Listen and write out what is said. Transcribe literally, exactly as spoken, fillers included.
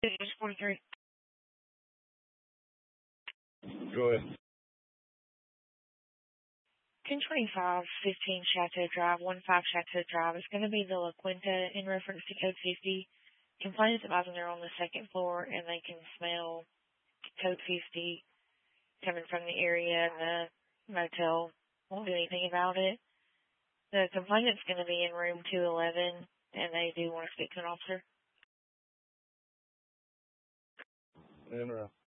It's forty-three. Go ahead. ten twenty-five fifteen Chateau Drive, one five Chateau Drive. It's going to be the La Quinta in reference to code fifty. Complainants advising they're on the second floor and they can smell code fifty coming from the area, and the motel won't do anything about it. The complainant's going to be in room two eleven, and they do want to speak to an officer. Interesting.